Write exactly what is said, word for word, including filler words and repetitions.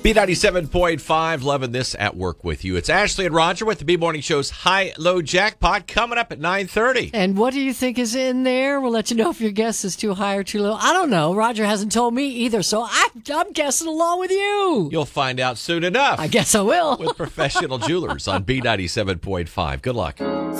B ninety-seven point five, loving this at work with you. It's Ashley and Roger with the B-Morning Show's High-Low Jackpot coming up at nine thirty. And what do you think is in there? We'll let you know if your guess is too high or too low. I don't know. Roger hasn't told me either, so I, I'm guessing along with you. You'll find out soon enough. I guess I will. With Professional Jewelers on B ninety-seven point five. Good luck.